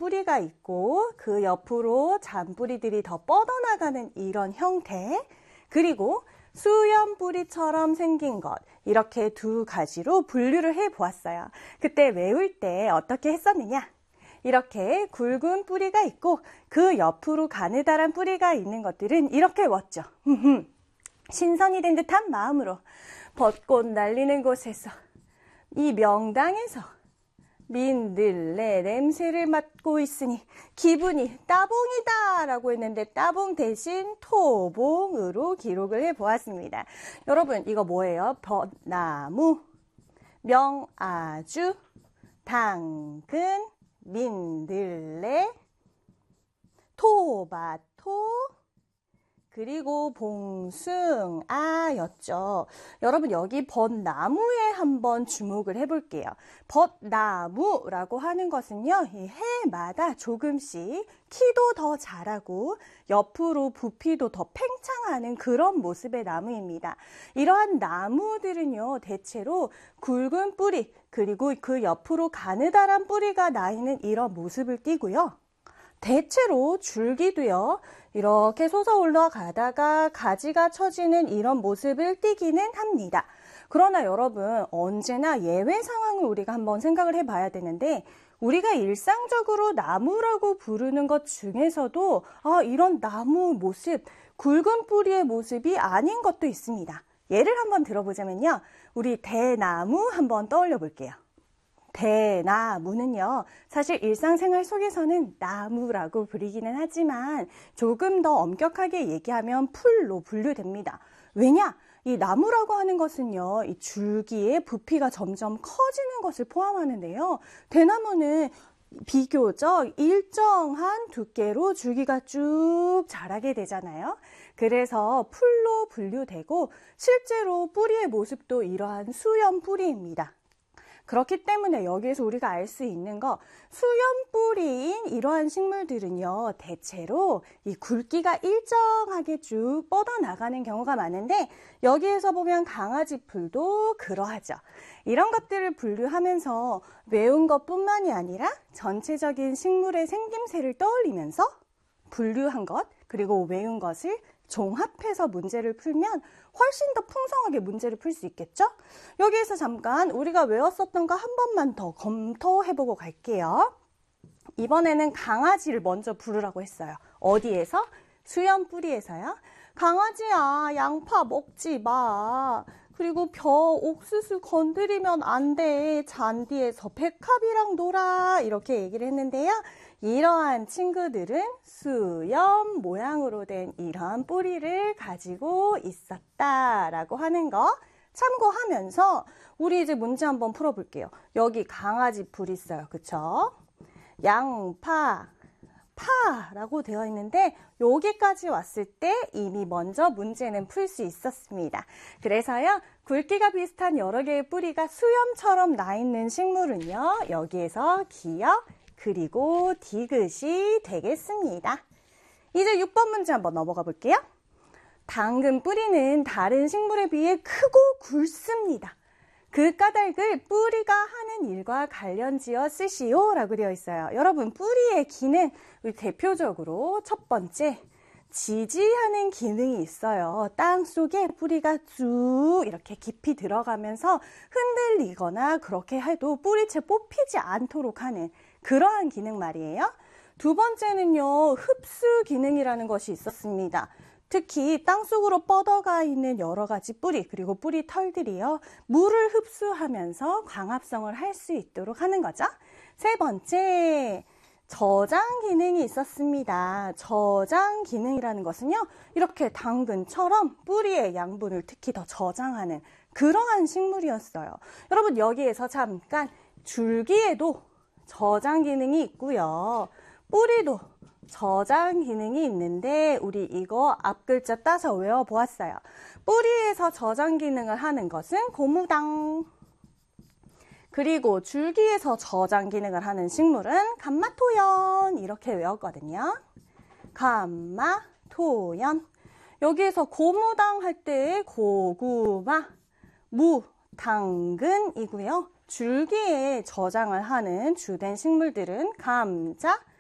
뿌리가 있고 그 옆으로 잔뿌리들이 더 뻗어나가는 이런 형태, 그리고 수염 뿌리처럼 생긴 것, 이렇게 두 가지로 분류를 해 보았어요. 그때 외울 때 어떻게 했었느냐? 이렇게 굵은 뿌리가 있고 그 옆으로 가느다란 뿌리가 있는 것들은 이렇게 외웠죠. 신선이 된 듯한 마음으로 벚꽃 날리는 곳에서, 이 명당에서 민들레 냄새를 맡고 있으니 기분이 따봉이다 라고 했는데, 따봉 대신 토봉으로 기록을 해 보았습니다. 여러분, 이거 뭐예요? 벚나무, 명아주, 당근, 민들레, 토마토, 그리고 봉숭아였죠. 여러분, 여기 벚나무에 한번 주목을 해볼게요. 벚나무라고 하는 것은요, 이 해마다 조금씩 키도 더 자라고 옆으로 부피도 더 팽창하는 그런 모습의 나무입니다. 이러한 나무들은요, 대체로 굵은 뿌리, 그리고 그 옆으로 가느다란 뿌리가 나 있는 이런 모습을 띠고요. 대체로 줄기도요, 이렇게 솟아 올라가다가 가지가 처지는 이런 모습을 띠기는 합니다. 그러나 여러분, 언제나 예외 상황을 우리가 한번 생각을 해봐야 되는데, 우리가 일상적으로 나무라고 부르는 것 중에서도 이런 나무 모습, 굵은 뿌리의 모습이 아닌 것도 있습니다. 예를 한번 들어보자면요, 우리 대나무 한번 떠올려 볼게요. 대나무는요, 사실 일상생활 속에서는 나무라고 부르기는 하지만 조금 더 엄격하게 얘기하면 풀로 분류됩니다. 왜냐? 이 나무라고 하는 것은요, 이 줄기의 부피가 점점 커지는 것을 포함하는데요. 대나무는 비교적 일정한 두께로 줄기가 쭉 자라게 되잖아요. 그래서 풀로 분류되고 실제로 뿌리의 모습도 이러한 수염 뿌리입니다. 그렇기 때문에 여기에서 우리가 알 수 있는 거, 수염 뿌리인 이러한 식물들은요, 대체로 이 굵기가 일정하게 쭉 뻗어나가는 경우가 많은데, 여기에서 보면 강아지 풀도 그러하죠. 이런 것들을 분류하면서 외운 것뿐만이 아니라 전체적인 식물의 생김새를 떠올리면서 분류한 것, 그리고 외운 것을 종합해서 문제를 풀면 훨씬 더 풍성하게 문제를 풀 수 있겠죠? 여기에서 잠깐 우리가 외웠었던 거 한 번만 더 검토해보고 갈게요. 이번에는 강아지를 먼저 부르라고 했어요. 어디에서? 수염 뿌리에서요. 강아지야, 양파 먹지 마. 그리고 옥수수 건드리면 안 돼. 잔디에서 백합이랑 놀아. 이렇게 얘기를 했는데요. 이러한 친구들은 수염 모양으로 된 이러한 뿌리를 가지고 있었다라고 하는 거 참고하면서 우리 이제 문제 한번 풀어볼게요. 여기 강아지 풀 있어요. 그쵸? 양파, 파라고 되어 있는데 여기까지 왔을 때 이미 먼저 문제는 풀 수 있었습니다. 그래서요, 굵기가 비슷한 여러 개의 뿌리가 수염처럼 나 있는 식물은요, 여기에서 기역, 그리고 디귿이 되겠습니다. 이제 6번 문제 한번 넘어가 볼게요. 당근 뿌리는 다른 식물에 비해 크고 굵습니다. 그 까닭을 뿌리가 하는 일과 관련지어 쓰시오 라고 되어 있어요. 여러분, 뿌리의 기능, 대표적으로 첫 번째, 지지하는 기능이 있어요. 땅 속에 뿌리가 쭉 이렇게 깊이 들어가면서 흔들리거나 그렇게 해도 뿌리채 뽑히지 않도록 하는 그러한 기능 말이에요. 두 번째는요, 흡수 기능이라는 것이 있었습니다. 특히 땅속으로 뻗어가 있는 여러 가지 뿌리, 그리고 뿌리 털들이요, 물을 흡수하면서 광합성을 할 수 있도록 하는 거죠. 세 번째, 저장 기능이 있었습니다. 저장 기능이라는 것은요, 이렇게 당근처럼 뿌리의 양분을 특히 더 저장하는 그러한 식물이었어요. 여러분, 여기에서 잠깐 줄기에도 저장 기능이 있고요. 뿌리도 저장 기능이 있는데 우리 이거 앞 글자 따서 외워보았어요. 뿌리에서 저장 기능을 하는 것은 고무당. 그리고 줄기에서 저장 기능을 하는 식물은 감마토연. 이렇게 외웠거든요. 감마토연. 여기에서 고무당 할 때 고구마, 무, 당근이고요. 줄기에 저장을 하는 주된 식물들은 감자,